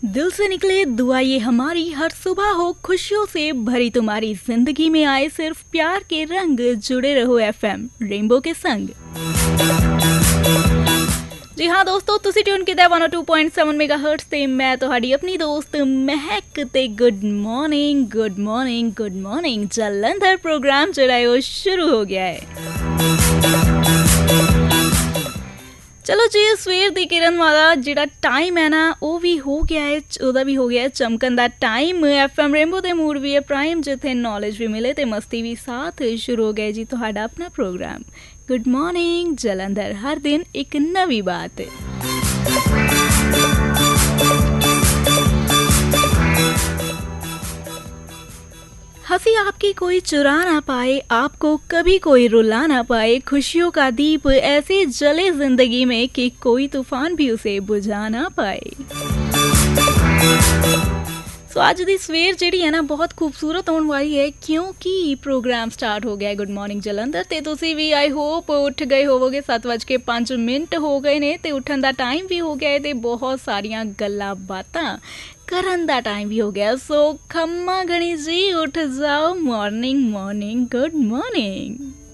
दिल से निकले दुआ ये हमारी, हर सुबह हो खुशियों से भरी तुम्हारी, जिंदगी में आए सिर्फ प्यार के रंग, जुड़े रहो एफएम रेनबो के संग। जी हाँ दोस्तों, ਤੁਸੀਂ ट्यून ਕੀਤਾ 102.7 मेगाहर्ट्ज ਤੇ ਮੈਂ ਤੁਹਾਡੀ ਆਪਣੀ ਦੋਸਤ ਮਹਿਕ ਤੇ ਗੁੱਡ ਮਾਰਨਿੰਗ ਜਲੰਧਰ ਪ੍ਰੋਗਰਾਮ ਜਿਹੜਾ ਹੈ ਉਹ ਸ਼ੁਰੂ ਹੋ ਗਿਆ ਹੈ। ਚਲੋ ਜੀ, ਸਵੇਰ ਦੀ ਕਿਰਨ ਵਾਲਾ ਜਿਹੜਾ ਟਾਈਮ ਹੈ ਨਾ ਉਹ ਵੀ ਹੋ ਗਿਆ ਹੈ, ਉਹਦਾ ਵੀ ਹੋ ਗਿਆ ਹੈ ਚਮਕਣ ਦਾ ਟਾਈਮ। ਐਫਐਮ ਰੇਨਬੋ ਦੇ ਮੂਡ ਵੀ ਹੈ ਪ੍ਰਾਈਮ, ਜਿੱਥੇ ਨੌਲੇਜ ਵੀ ਮਿਲੇ ਤੇ ਮਸਤੀ ਵੀ ਸਾਥ। ਸ਼ੁਰੂ ਹੋ ਗਿਆ ਜੀ ਤੁਹਾਡਾ ਆਪਣਾ ਪ੍ਰੋਗਰਾਮ गुड मॉर्निंग जलंधर, हर दिन एक नवी बात। हंसी आपकी कोई चुरा ना पाए, आपको कभी कोई रुला ना पाए, खुशियों का दीप ऐसे जले जिंदगी में कि कोई तूफान भी उसे बुझा ना पाए। सो ਅੱਜ ਦੀ ਸਵੇਰ ਜਿਹੜੀ ਹੈ ਨਾ ਬਹੁਤ ਖੂਬਸੂਰਤ ਹੋਣ ਵਾਲੀ ਹੈ, ਕਿਉਂਕਿ ਪ੍ਰੋਗਰਾਮ ਸਟਾਰਟ ਹੋ ਗਿਆ ਹੈ ਗੁੱਡ ਮਾਰਨਿੰਗ ਜਲੰਧਰ। ਤੇ ਤੁਸੀਂ ਵੀ ਆਈ ਹੋਪ ਉੱਠ ਗਏ ਹੋਵੋਗੇ, 7:05 ਹੋ ਗਏ ਨੇ ਤੇ ਉੱਠਣ ਦਾ ਟਾਈਮ ਵੀ ਹੋ ਗਿਆ ਹੈ ਤੇ ਬਹੁਤ ਸਾਰੀਆਂ ਗੱਲਾਂ ਬਾਤਾਂ ਕਰਨ ਦਾ ਟਾਈਮ ਵੀ ਹੋ ਗਿਆ। ਸੋ ਖੰਮਾ ਗਣੀ ਜੀ ਉੱਠ ਜਾਓ, ਮਾਰਨਿੰਗ ਗੁੱਡ ਮਾਰਨਿੰਗ।